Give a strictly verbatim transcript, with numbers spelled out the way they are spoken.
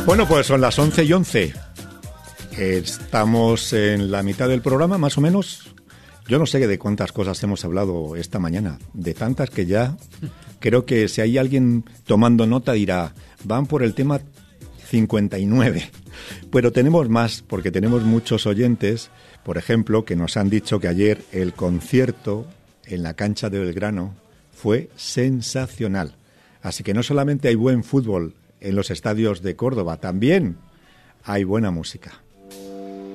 Bueno, pues son las once y once. Estamos en la mitad del programa, más o menos. Yo no sé de cuántas cosas hemos hablado esta mañana, de tantas que ya creo que si hay alguien tomando nota dirá, van por el tema cincuenta y nueve. Pero tenemos más, porque tenemos muchos oyentes, por ejemplo, que nos han dicho que ayer el concierto en la cancha de Belgrano fue sensacional. Así que no solamente hay buen fútbol en los estadios de Córdoba, también hay buena música.